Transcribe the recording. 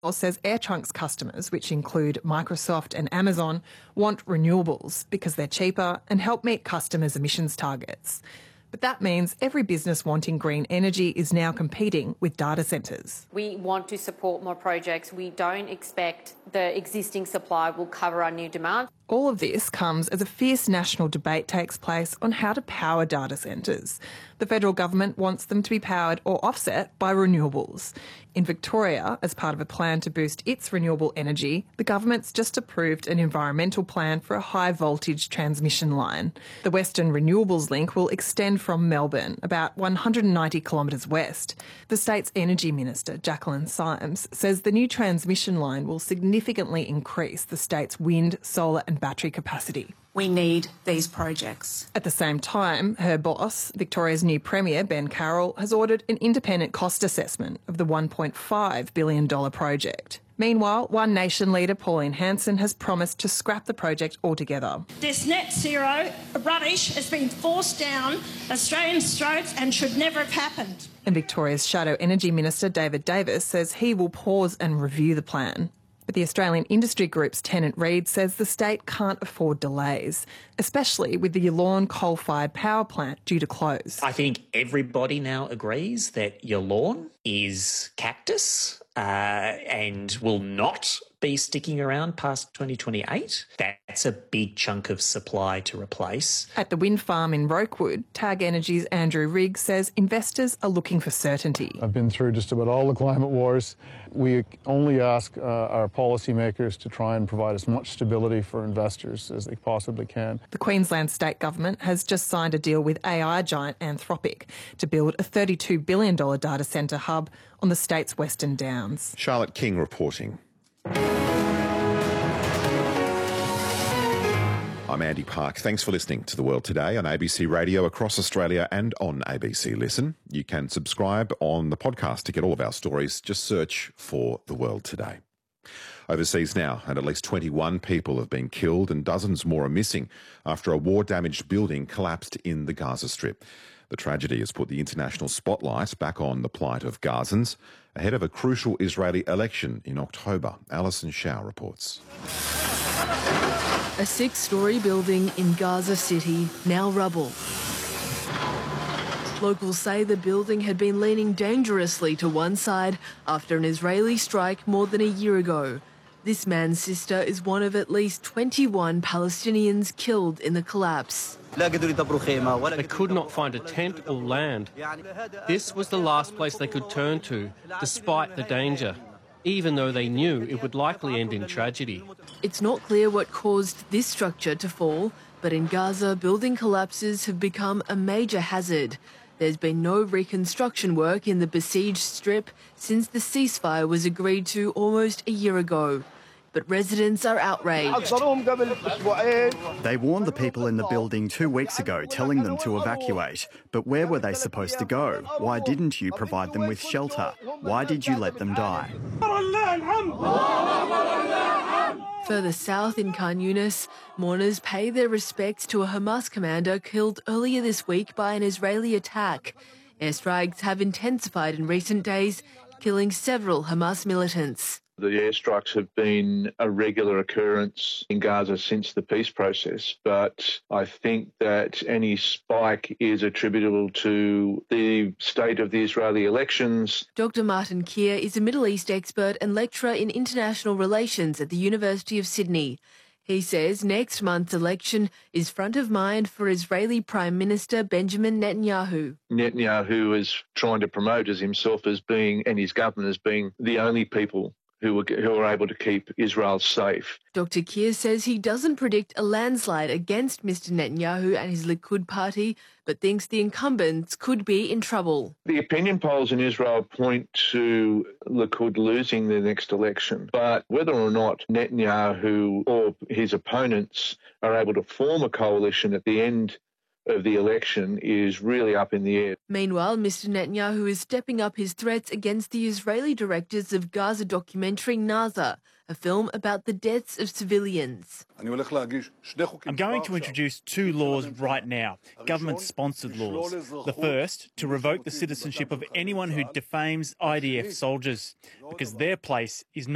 says AirTrunk's customers, which include Microsoft and Amazon, want renewables because they're cheaper and help meet customers' emissions targets. But that means every business wanting green energy is now competing with data centres. We want to support more projects. We don't expect the existing supply will cover our new demand. All of this comes as a fierce national debate takes place on how to power data centres. The federal government wants them to be powered or offset by renewables. In Victoria, as part of a plan to boost its renewable energy, the government's just approved an environmental plan for a high-voltage transmission line. The Western Renewables Link will extend from Melbourne, about 190 kilometres west. The state's Energy Minister, Jacqueline Symes, says the new transmission line will significantly increase the state's wind, solar and battery capacity. We need these projects. At the same time, her boss, Victoria's new Premier, Ben Carroll, has ordered an independent cost assessment of the $1.5 billion project. Meanwhile, One Nation leader Pauline Hanson has promised to scrap the project altogether. This net zero rubbish has been forced down Australians' throats and should never have happened. And Victoria's Shadow Energy Minister David Davis says he will pause and review the plan. But the Australian Industry Group's Tennant Reid says the state can't afford delays, especially with the Yallourn coal-fired power plant due to close. I think everybody now agrees that Yallourn is cactus and will not be sticking around past 2028. That's a big chunk of supply to replace. At the wind farm in Rokewood, TAG Energy's Andrew Riggs says investors are looking for certainty. I've been through just about all the climate wars. We only ask our policymakers to try and provide as much stability for investors as they possibly can. The Queensland state government has just signed a deal with AI giant Anthropic to build a $32 billion data centre hub on the state's Western Downs. Charlotte King reporting. I'm Andy Park. Thanks for listening to The World Today on ABC Radio across Australia and on ABC Listen. You can subscribe on the podcast to get all of our stories. Just search for The World Today. Overseas now, and at least 21 people have been killed and dozens more are missing after a war-damaged building collapsed in the Gaza Strip. The tragedy has put the international spotlight back on the plight of Gazans ahead of a crucial Israeli election in October. Alison Shao reports. A six-storey building in Gaza City, now rubble. Locals say the building had been leaning dangerously to one side after an Israeli strike more than a year ago. This man's sister is one of at least 21 Palestinians killed in the collapse. They could not find a tent or land. This was the last place they could turn to, despite the danger, even though they knew it would likely end in tragedy. It's not clear what caused this structure to fall, but in Gaza, building collapses have become a major hazard. There's been no reconstruction work in the besieged strip since the ceasefire was agreed to almost a year ago. But residents are outraged. They warned the people in the building 2 weeks ago, telling them to evacuate. But where were they supposed to go? Why didn't you provide them with shelter? Why did you let them die? Further south in Khan Yunis, mourners pay their respects to a Hamas commander killed earlier this week by an Israeli attack. Airstrikes have intensified in recent days, killing several Hamas militants. The airstrikes have been a regular occurrence in Gaza since the peace process, but I think that any spike is attributable to the state of the Israeli elections. Dr. Martin Keir is a Middle East expert and lecturer in international relations at the University of Sydney. He says next month's election is front of mind for Israeli Prime Minister Benjamin Netanyahu. Netanyahu is trying to promote as himself as being, and his government as being, the only people who are able to keep Israel safe. Dr. Keir says he doesn't predict a landslide against Mr. Netanyahu and his Likud party, but thinks the incumbents could be in trouble. The opinion polls in Israel point to Likud losing the next election, but whether or not Netanyahu or his opponents are able to form a coalition at the end of the election is really up in the air. Meanwhile, Mr. Netanyahu is stepping up his threats against the Israeli directors of Gaza documentary Naza, a film about the deaths of civilians. I'm going to introduce 2 laws right now, government-sponsored laws. The first, to revoke the citizenship of anyone who defames IDF soldiers, because their place is not